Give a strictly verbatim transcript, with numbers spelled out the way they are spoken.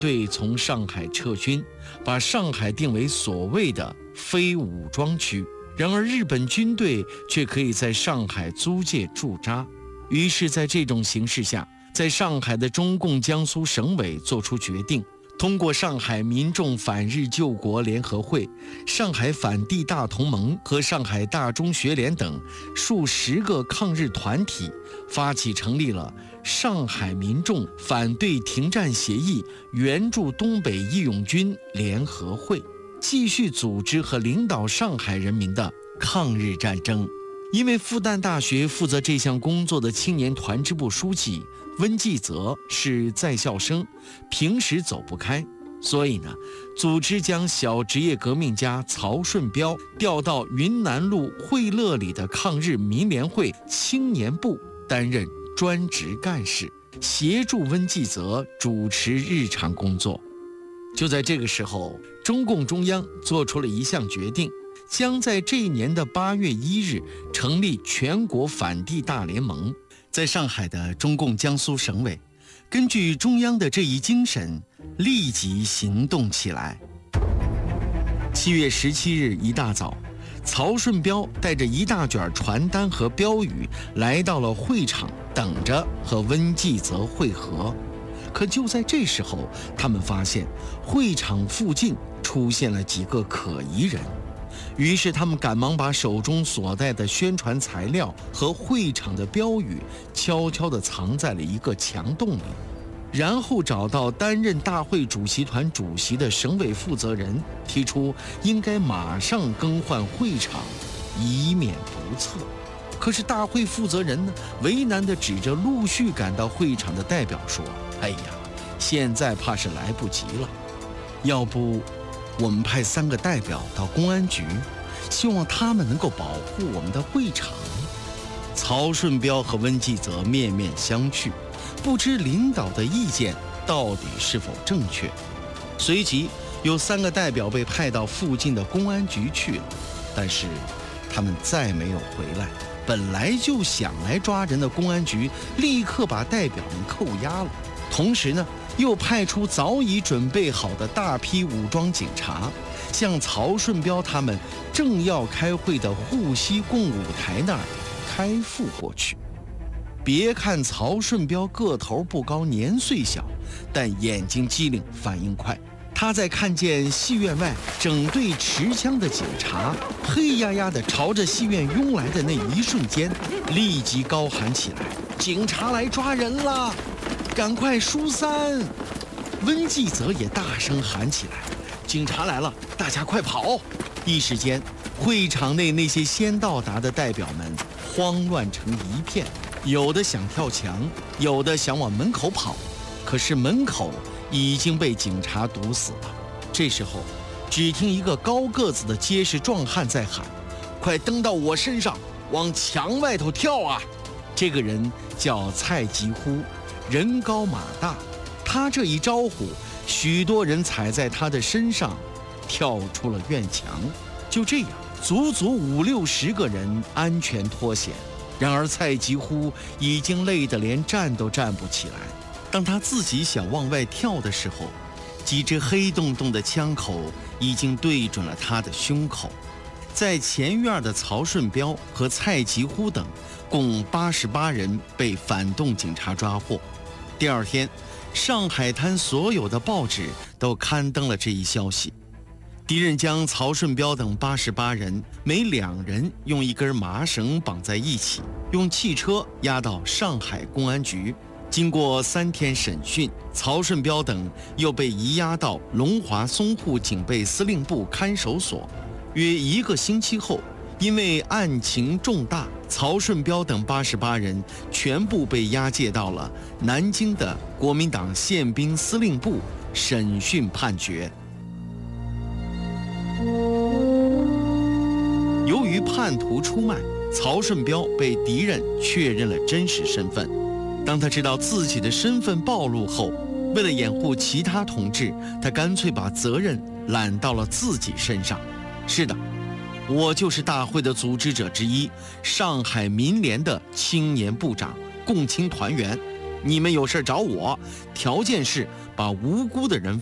队从上海撤军，把上海定为所谓的非武装区。然而日本军队却可以在上海租界驻扎。于是在这种形势下，在上海的中共江苏省委做出决定，通过上海民众反日救国联合会、上海反帝大同盟和上海大中学联等数十个抗日团体，发起成立了上海民众反对停战协议援助东北义勇军联合会，继续组织和领导上海人民的抗日战争。因为复旦大学负责这项工作的青年团支部书记温继泽是在校生，平时走不开，所以呢，组织将小职业革命家曹顺标调到云南路惠乐里的抗日民联会青年部担任专职干事，协助温继泽主持日常工作。就在这个时候，中共中央做出了一项决定，将在这一年的八月一日成立全国反帝大联盟。在上海的中共江苏省委，根据中央的这一精神，立即行动起来。七月十七日一大早，曹顺标带着一大卷传单和标语来到了会场，等着和温继泽会合。可就在这时候，他们发现会场附近出现了几个可疑人。于是他们赶忙把手中所带的宣传材料和会场的标语悄悄地藏在了一个墙洞里，然后找到担任大会主席团主席的省委负责人，提出应该马上更换会场，以免不测。可是大会负责人呢，为难地指着陆续赶到会场的代表说：“哎呀，现在怕是来不及了，要不我们派三个代表到公安局，希望他们能够保护我们的会场。”曹顺标和温继泽面面相觑，不知领导的意见到底是否正确。随即有三个代表被派到附近的公安局去了，但是他们再没有回来。本来就想来抓人的公安局立刻把代表们扣押了，同时呢，又派出早已准备好的大批武装警察，向曹顺标他们正要开会的沪西共舞台那儿开赴过去。别看曹顺标个头不高，年岁小，但眼睛机灵，反应快。他在看见戏院外整队持枪的警察黑压压地朝着戏院拥来的那一瞬间，立即高喊起来：“警察来抓人了，赶快疏散！”温继泽也大声喊起来：“警察来了，大家快跑！”一时间，会场内那些先到达的代表们慌乱成一片，有的想跳墙，有的想往门口跑，可是门口已经被警察堵死了。这时候，只听一个高个子的结实壮汉在喊：“快蹬到我身上，往墙外头跳啊！”这个人叫蔡吉呼，人高马大，他这一招呼，许多人踩在他的身上，跳出了院墙。就这样，足足五六十个人安全脱险。然而蔡吉呼已经累得连站都站不起来。当他自己想往外跳的时候，几支黑洞洞的枪口已经对准了他的胸口。在前院的曹顺标和蔡吉呼等共八十八人被反动警察抓获。第二天，上海滩所有的报纸都刊登了这一消息。敌人将曹顺标等八十八人每两人用一根麻绳绑在一起，用汽车押到上海公安局。经过三天审讯，曹顺标等又被移押到龙华淞沪警备司令部看守所。约一个星期后，因为案情重大，曹顺标等八十八人全部被押解到了南京的国民党宪兵司令部审讯判决。由于叛徒出卖，曹顺标被敌人确认了真实身份。当他知道自己的身份暴露后，为了掩护其他同志，他干脆把责任揽到了自己身上。是的，我就是大会的组织者之一，上海民联的青年部长、共青团员。 你们有事找我，条件是把无辜的人